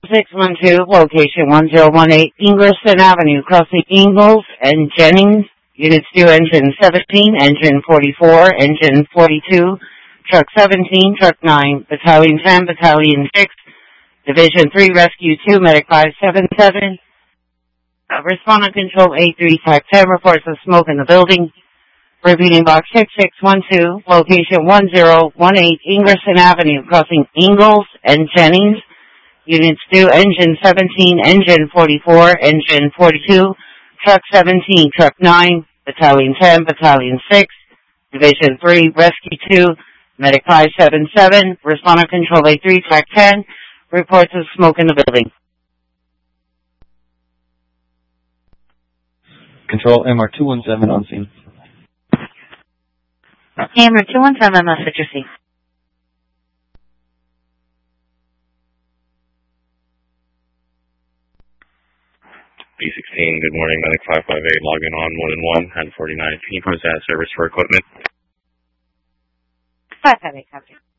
612, location 1018, Ingerson Avenue, crossing Ingalls and Jennings. Units 2, engine 17, engine 44, engine 42, truck 17, truck 9, battalion 10, battalion 6, division 3, rescue 2, medic 577. Respondent control 83510 reports of smoke in the building. Repeating box 6612, location 1018, Ingerson Avenue, crossing Ingalls and Jennings. Units 2, engine 17, engine 44, engine 42, truck 17, truck 9, battalion 10, battalion 6, division 3, rescue 2, medic 577, respondent control 83, track 10, reports of smoke in the building. Control MR 217 on scene. MR 217, message received. B16, good morning, medic 558, logging on 1-1, and 49. Can you post that service for equipment? 558, copy.